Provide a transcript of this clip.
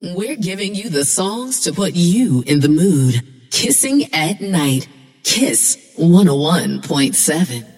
We're giving you the songs to put you in the mood. Kissing at Night. Kiss 101.7.